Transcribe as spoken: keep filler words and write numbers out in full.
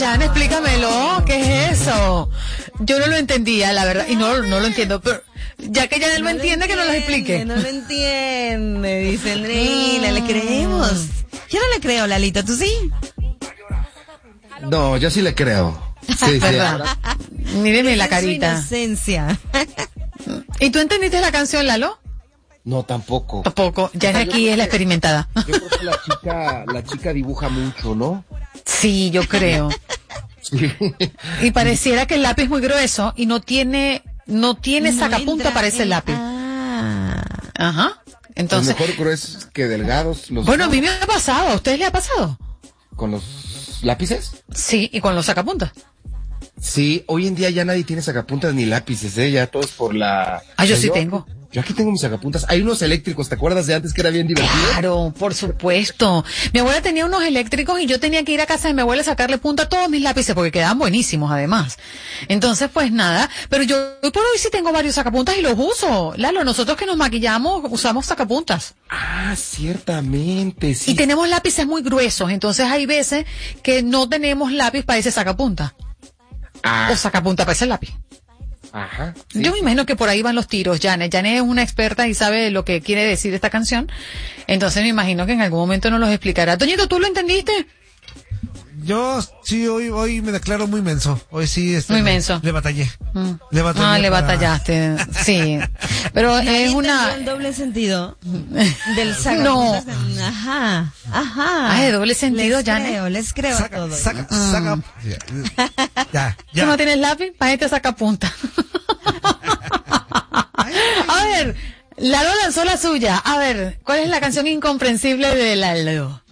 Jan, explícamelo, ¿qué es eso? Yo no lo entendía, la verdad, y no, no lo entiendo, pero ya que Jan no lo entiende, que no lo explique. No lo entiende, dice Andreina, ¿le creemos? Yo no le creo, Lalito, ¿tú sí? No, yo sí le creo. Sí, sí. Míreme la carita. Es su inocencia. ¿Y tú entendiste la canción, Lalo? No, tampoco. Tampoco. Ya aquí es la experimentada. Yo creo que la chica, la chica dibuja mucho, ¿no? Sí, yo creo. Sí. Y pareciera que el lápiz es muy grueso y no tiene, no tiene No sacapunta entra para ese en- lápiz. Ah. Ajá. Entonces, Mejor gruesos que delgados. Los bueno, a mí me ha pasado. ¿A ustedes le ha pasado? ¿Con los lápices? Sí, y con los sacapuntas. Sí, hoy en día ya nadie tiene sacapuntas ni lápices, ¿eh? Ya todo es por la... Ah, yo O sea, sí tengo. Yo aquí tengo mis sacapuntas. Hay unos eléctricos, ¿te acuerdas de antes que era bien divertido? Claro, por supuesto. Mi abuela tenía unos eléctricos y yo tenía que ir a casa de mi abuela a sacarle punta a todos mis lápices porque quedaban buenísimos además. Entonces, pues nada, pero yo hoy por hoy sí tengo varios sacapuntas y los uso. Lalo, nosotros que nos maquillamos usamos sacapuntas. Ah, ciertamente, sí. Y tenemos lápices muy gruesos, entonces hay veces que no tenemos lápiz para ese sacapunta. Ah, O sacapunta para ese lápiz. ajá. Sí. Yo me imagino que por ahí van los tiros, Janet. Janet es una experta y sabe lo que quiere decir esta canción. Entonces me imagino que en algún momento nos los explicará. Toñito, ¿tú lo entendiste? Yo sí, hoy hoy me declaro muy menso. Hoy sí, este, Muy menso. Le batallé. Mm. Le batallé Ah, le para- batallaste. Sí. Pero es Nadie una... entendió el doble sentido del saco. No. Ajá, ajá. Ah, de doble sentido, les Janet. creo, les creo a Saca, todos. saca, saca. Ya, ya. ¿Tú no tienes lápiz? Para este sacapunta. A ver, Lalo lanzó la suya. A ver, ¿cuál es la canción incomprensible de Lalo?